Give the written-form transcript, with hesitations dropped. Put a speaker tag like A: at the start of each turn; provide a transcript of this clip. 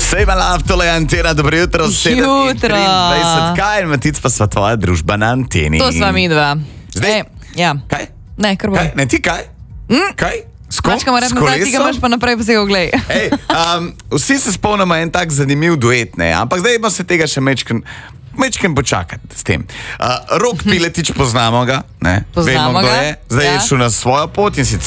A: Sej malav, tole je Antena, dobro jutro.
B: Jutro.
A: 7:23, kaj in Matic pa sva tvoja družba na Anteni.
B: To sva midva.
A: Zdaj?
B: Ja.
A: Kaj?
B: Ne, kar bo.
A: Kaj? Ne, ti kaj? Kaj?
B: Mačka mora nazaj, ti ga imaš pa naprej, pa se ga oglej.
A: Ej, vsi se spomnimo en tak zanimiv duet, ne? Ampak zdaj ima se tega še mečken počakati s tem. Rok Piletič, poznamo ga, ne?
B: Poznamo
A: Vemo, kdo
B: ga,
A: je. Zdaj je šel na svojo pot in sicer